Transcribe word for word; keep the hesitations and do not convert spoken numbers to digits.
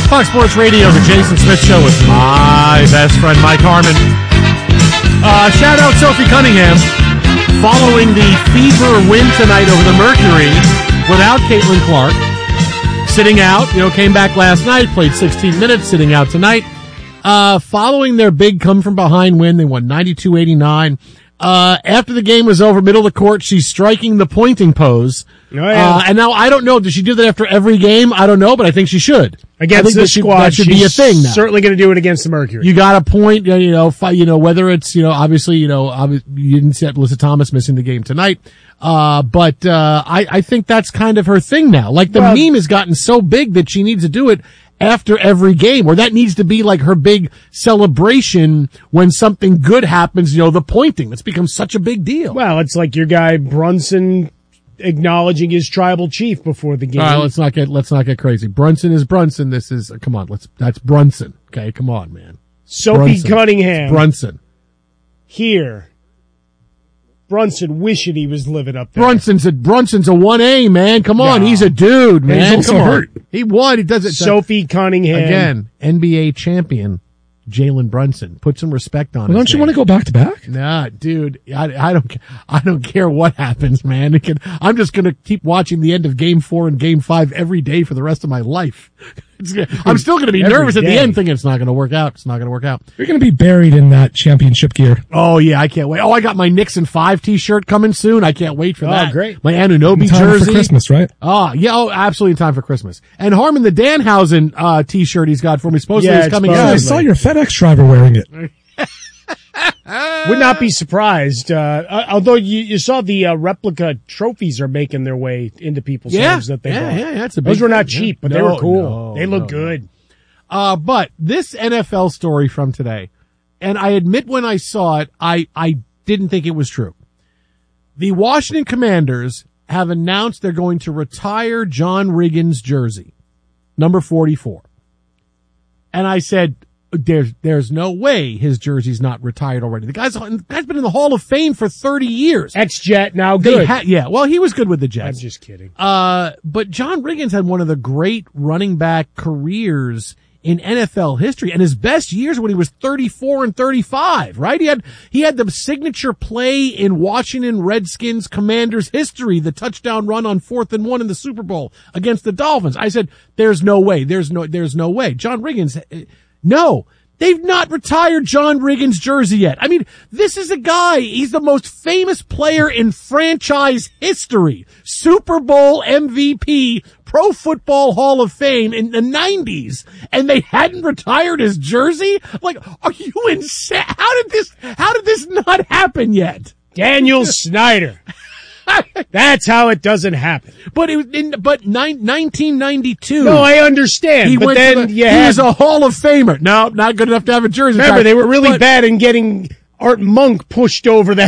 Fox Sports Radio, the Jason Smith Show with my best friend, Mike Harmon. Uh, shout out Sophie Cunningham. Following the Fever win tonight over the Mercury without Caitlin Clark. Sitting out, you know, came back last night, played sixteen minutes, sitting out tonight. Uh, following their big come-from-behind win, they won ninety-two eighty-nine. Uh, after the game was over, middle of the court, she's striking the pointing pose. Oh, yeah. Uh, and now I don't know, does she do that after every game? I don't know, but I think she should. Against this should, squad, that should she's be a thing now. Certainly going to do it against the Mercury. You got a point, you know, fi- you know, whether it's, you know, obviously, you know, obvi- you didn't see Melissa Thomas missing the game tonight. Uh, but, uh, I, I think that's kind of her thing now. Like the well, meme has gotten so big that she needs to do it after every game, or that needs to be like her big celebration when something good happens, you know, the pointing. That's become such a big deal. Well, it's like your guy Brunson acknowledging his tribal chief before the game. All right, let's not get, let's not get crazy. Brunson is Brunson. This is, come on, let's, that's Brunson. Okay, come on, man. Sophie Brunson. Cunningham. It's Brunson. Here. Brunson wishing he was living up there. Brunson's a Brunson's a one A, man. Come on, No. he's a dude, man. And he's also Come on. hurt. He won. He does it. Sophie Cunningham. Again, N B A champion Jalen Brunson. Put some respect on Well, his don't you name. want to go back to back? Nah, dude. I, I don't. I don't care what happens, man. It can, I'm just gonna keep watching the end of Game Four and Game Five every day for the rest of my life. It's, I'm still gonna be Every nervous at the day. end, thinking it's not gonna work out. It's not gonna work out. You're going to be buried in that championship gear. Oh yeah, I can't wait. Oh, I got my Nixon Five T-shirt coming soon. I can't wait for Oh, that. great. My Anunoby In time jersey for Christmas, right? Oh, yeah, oh, absolutely in time for Christmas. And Harmon, the Danhausen, uh, t-shirt he's got for me, supposedly Yeah, is it's coming supposed- Yeah, I soon. saw your FedEx driver wearing it. Would not be surprised. Uh, uh, although you, you saw the uh, replica trophies are making their way into people's Yeah, homes that they yeah, bought. yeah, that's a big Those were not thing, yeah. cheap, but they No, were cool. no, they look no, good. Uh, but this N F L story from today, and I admit when I saw it, I, I didn't think it was true. The Washington Commanders have announced they're going to retire John Riggins' jersey, number forty-four. And I said, there's, there's no way his jersey's not retired already. The guy's, the guy's been in the Hall of Fame for thirty years. Ex-Jet, now They good. ha- yeah, well, he was good with the Jets. I'm just kidding. Uh, but John Riggins had one of the great running back careers in N F L history, and his best years when he was thirty-four and thirty-five, right? He had, he had the signature play in Washington Redskins Commanders history, the touchdown run on fourth and one in the Super Bowl against the Dolphins. I said, there's no way, there's no, there's no way. John Riggins, uh, no. They've not retired John Riggins' jersey yet. I mean, this is a guy, he's the most famous player in franchise history. Super Bowl M V P, Pro Football Hall of Fame in the nineties, and they hadn't retired his jersey? Like, are you insane? How did this, how did this not happen yet? Daniel Snyder. That's how it doesn't happen. But it was in, but nine, nineteen ninety-two. No, I understand. He but went then to the, you he had, was a Hall of Famer. No, not good enough to have a jersey. remember, retired. they were really But- bad in getting Art Monk pushed over the